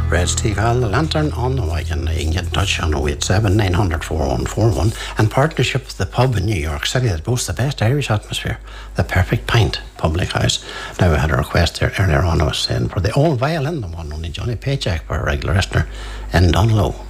Red Steve Hall, The Lantern on the Wagon. You can get in touch on 087 900 4141. And partnership with the pub in New York City that boasts the best Irish atmosphere, the Perfect Pint Public House. Now, we had a request there earlier on, I was saying, for the old violin, the one only Johnny Paycheck for a regular listener in Dunlow.